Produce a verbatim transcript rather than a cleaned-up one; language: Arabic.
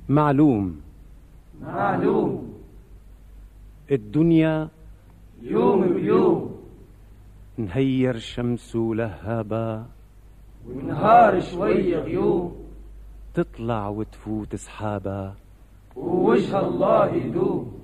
معلوم معلوم الدنيا يوم بيوم، نهير شمس لهابا ونهار شوية غيوم، تطلع وتفوت سحابا ووجه الله يدوم.